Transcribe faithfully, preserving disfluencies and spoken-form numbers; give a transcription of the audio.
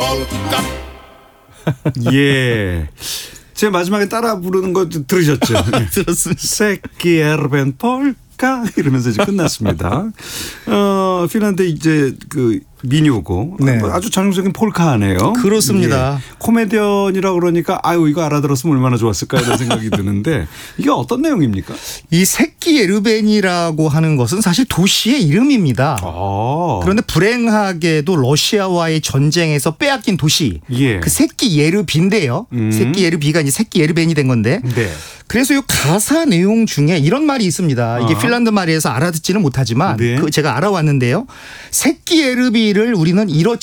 폴까. 예. 제 마지막에 따라 부르는 거 들으셨죠? 들었습니다. 새끼 에르벤 폴까 이러면서 이제 끝났습니다. 어, 핀란드 이제 그 민요고 네. 아주 전형적인 폴카네요. 그렇습니다. 예. 코미디언이라 그러니까 아유 이거 알아들었으면 얼마나 좋았을까 이런 생각이 드는데 이게 어떤 내용입니까? 이 새끼 에르벤이라고 하는 것은 사실 도시의 이름입니다. 아. 그런데 불행하게도 러시아와의 전쟁에서 빼앗긴 도시. 예. 그 새끼 예르비인데요. 음. 새끼 예르비가 이제 새끼 에르벤이 된 건데. 네. 그래서 이 가사 내용 중에 이런 말이 있습니다. 이게 아. 핀란드 말이라서 알아듣지는 못하지만 네. 그 제가 알아왔는데요. 새끼 에르비를 우리는 이렇게